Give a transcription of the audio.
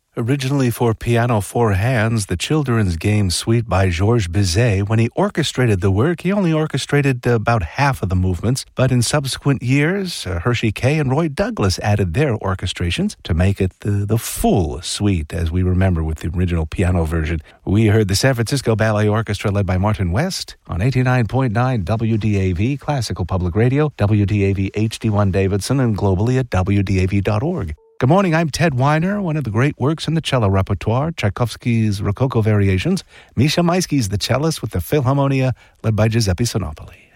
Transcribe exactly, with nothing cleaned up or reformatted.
Originally for piano four hands, the children's game Suite by Georges Bizet, when he orchestrated the work, he only orchestrated about half of the movements, but in subsequent years, uh, Hershey Kay and Roy Douglas added their orchestrations to make it the, the full suite, as we remember with the original piano version. We heard the San Francisco Ballet Orchestra led by Martin West on eighty-nine point nine W D A V, Classical Public Radio, W D A V H D one Davidson, and globally at W D A V dot org. Good morning, I'm Ted Weiner. One of the great works in the cello repertoire, Tchaikovsky's Rococo Variations. Misha Maisky's the cellist with the Philharmonia, led by Giuseppe Sonopoli.